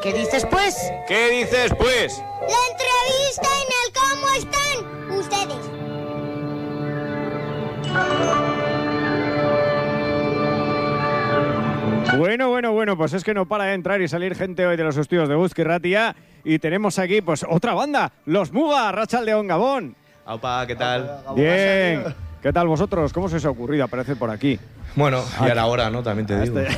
¿Qué dices, pues? ¿Qué dices, pues? La entrevista en el cómo están ustedes. Bueno, pues es que no para de entrar y salir gente hoy de los estudios de Euskadi Irratia y tenemos aquí pues otra banda, Los Muga, Arratsaldeon, Gabón. Aupa, ¿qué tal? Bien. ¿Qué tal vosotros? ¿Cómo se os ha ocurrido aparecer por aquí? Bueno, ya era hora, ¿no? También te digo.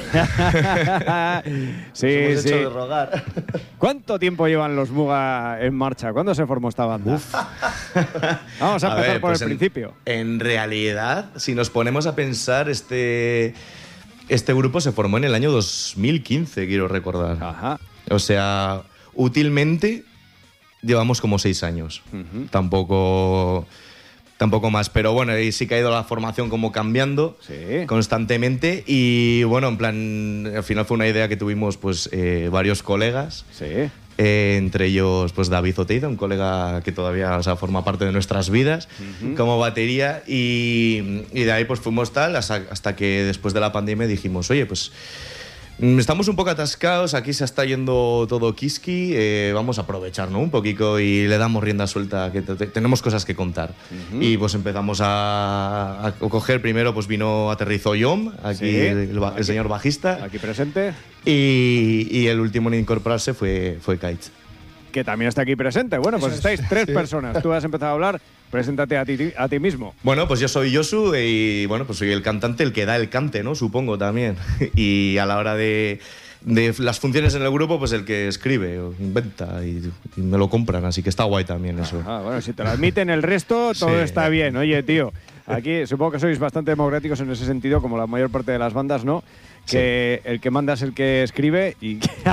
Sí. Hecho de rogar. ¿Cuánto tiempo llevan Los Muga en marcha? ¿Cuándo se formó esta banda? Vamos a empezar por el principio. En realidad, si nos ponemos a pensar, este grupo se formó en el año 2015, quiero recordar. Ajá. O sea, útilmente llevamos como 6 años. Tampoco más, pero bueno, y sí que ha ido la formación como cambiando constantemente y bueno, en plan, al final fue una idea que tuvimos pues varios colegas, entre ellos pues David Oteiza, un colega que todavía forma parte de nuestras vidas como batería y de ahí pues fuimos tal hasta que después de la pandemia dijimos, oye, pues estamos un poco atascados, aquí se está yendo todo kiski, vamos a aprovechar, ¿no? Un poquito y le damos rienda suelta, que tenemos cosas que contar. Y pues empezamos a coger, primero pues aterrizó Yom, aquí el señor bajista. Aquí presente. Y el último en incorporarse fue Kaitz. Que también está aquí presente. Bueno, pues estáis 3 personas. Tú has empezado a hablar, preséntate a ti mismo. Bueno, pues yo soy Josu y bueno, pues soy el cantante, el que da el cante, ¿no? Supongo también. Y a la hora de las funciones en el grupo, pues el que escribe o inventa y me lo compran, así que está guay también eso. Bueno, si te lo admiten el resto, todo está bien. Oye, tío, aquí supongo que sois bastante democráticos en ese sentido, como la mayor parte de las bandas, ¿no? Que el que manda es el que escribe y...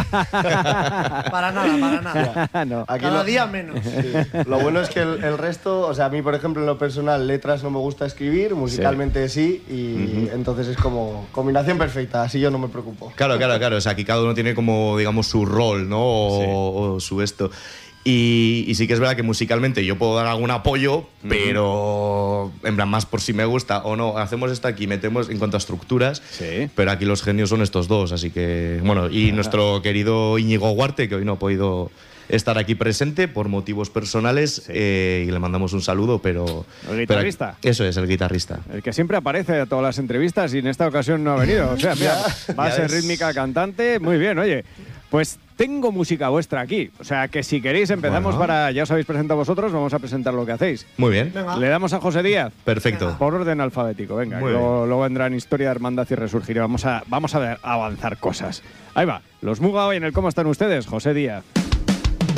Para nada. No. Aquí Cada día menos. Sí. Lo bueno es que el resto, o sea, a mí, por ejemplo, en lo personal, letras no me gusta escribir, musicalmente sí, y entonces es como combinación perfecta, así yo no me preocupo. Claro. O sea, aquí cada uno tiene como, digamos, su rol, ¿no? O su esto. Y sí que es verdad que musicalmente yo puedo dar algún apoyo, pero en plan más por si me gusta o no. Hacemos esto aquí, metemos en cuanto a estructuras, pero aquí los genios son estos dos, así que bueno. Y nuestro querido Íñigo Huarte, que hoy no ha podido estar aquí presente por motivos personales, y le mandamos un saludo, pero... ¿El guitarrista? Eso es, el guitarrista. El que siempre aparece a todas las entrevistas y en esta ocasión no ha venido. O sea, mira, base rítmica, cantante, muy bien, oye. Pues tengo música vuestra aquí. O sea, que si queréis empezamos ya os habéis presentado vosotros, vamos a presentar lo que hacéis. Muy bien. Venga. Le damos a José Díaz. Perfecto. Por orden alfabético, venga. Luego vendrán Historia, Hermandad y Resurgir. Vamos a avanzar cosas. Ahí va. Los Muga hoy en el ¿Cómo están ustedes? José Díaz.